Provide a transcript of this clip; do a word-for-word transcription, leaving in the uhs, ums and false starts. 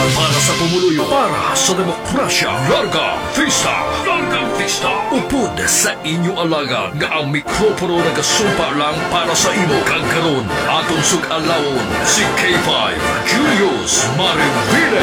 para sa pumuluyo, para sa demokrasya. Larga Vista! Larga Vista! Upod sa inyo alagad nga ang mikropono nagasumpa lang para sa imo. Kagkaroon atong sug-alawon si K five Julius Marivile.